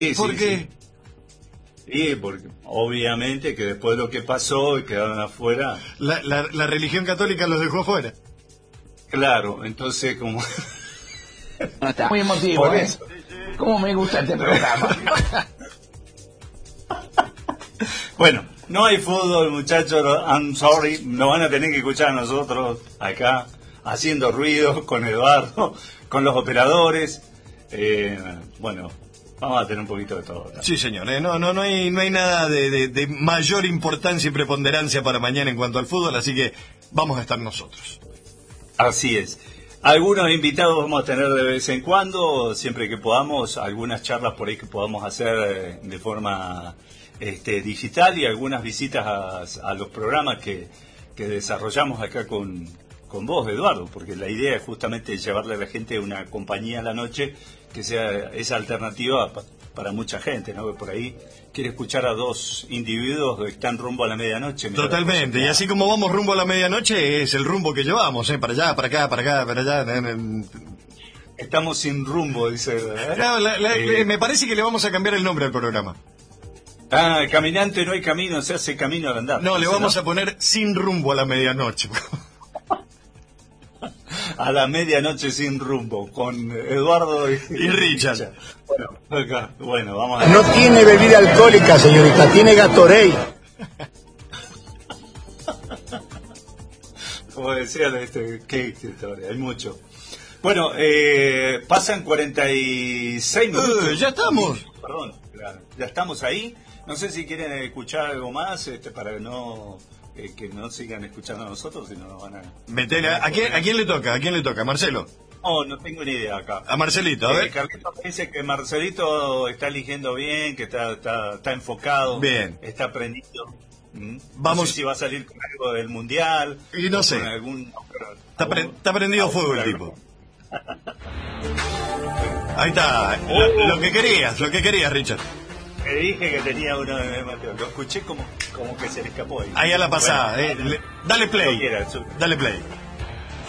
Sí, ¿Por sí, qué? sí. Sí, porque obviamente que después de lo que pasó y quedaron afuera, La religión católica los dejó afuera. claro, entonces como No, está muy emotivo, por ¿eh? eso. ¿Cómo me gusta este programa? Bueno, no hay fútbol, muchachos, I'm sorry, nos van a tener que escuchar a nosotros acá haciendo ruido con Eduardo, con los operadores. Bueno, vamos a tener un poquito de todo. Sí, señor. No hay nada de mayor importancia y preponderancia para mañana en cuanto al fútbol, así que vamos a estar nosotros. Así es. Algunos invitados vamos a tener de vez en cuando, siempre que podamos, algunas charlas por ahí que podamos hacer de forma digital y algunas visitas a los programas que desarrollamos acá con vos, Eduardo, porque la idea es justamente llevarle a la gente una compañía a la noche que sea esa alternativa para mucha gente, ¿no? Que por ahí quiere escuchar a dos individuos que están rumbo a la medianoche. Totalmente, y así como vamos rumbo a la medianoche, es el rumbo que llevamos, para allá, para acá, para acá, para allá. Estamos sin rumbo, dice. No, me parece que le vamos a cambiar el nombre al programa. Caminante no hay camino, se hace camino al andar. No, le vamos a poner sin rumbo a la medianoche. A la medianoche sin rumbo, con Eduardo y Richard. Bueno, vamos a... No tiene bebida alcohólica, señorita, tiene Gatorade. Como decía, qué historia, hay mucho. Bueno, pasan 46 minutos. Ya estamos. Perdón, claro, ya estamos ahí. No sé si quieren escuchar algo más para que no sigan escuchando a nosotros, sino nos van a... ¿A quién le toca? ¿A quién le toca? ¿Marcelo? No tengo ni idea acá. A Marcelito, a ver. Carlitos dice que Marcelito está eligiendo bien, que está enfocado, bien, está aprendido. Vamos. No sé si va a salir con algo del mundial. Y no sé. Está prendido fuego el tipo. Ahí está. Lo que querías, Richard. Me dije que tenía uno de Mateo. Lo escuché como que se le escapó ahí. Ahí a la pasada. Dale play. Dale play.